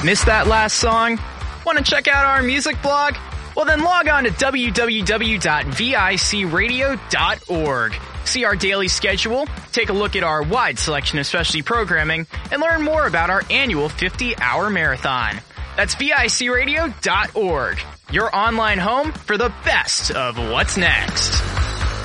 Missed that last song? Want to check out our music blog? Well, then log on to www.vicradio.org. See our daily schedule, take a look at our wide selection of specialty programming, and learn more about our annual 50-hour marathon. That's vicradio.org, your online home for the best of what's next.